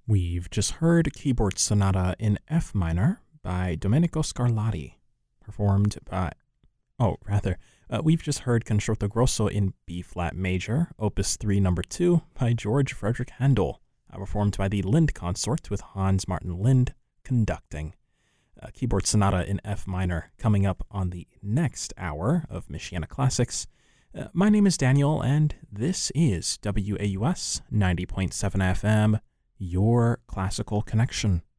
We've just heard Keyboard Sonata in F minor by Domenico Scarlatti, performed by, we've just heard Concerto Grosso in B flat major, Opus 3 number 2 by George Frederick Handel, performed by the Lind Consort with Hans Martin Lind conducting. Keyboard Sonata in F minor coming up on the next hour of Michiana Classics. My name is Daniel, and this is WAUS 90.7 FM, your classical connection.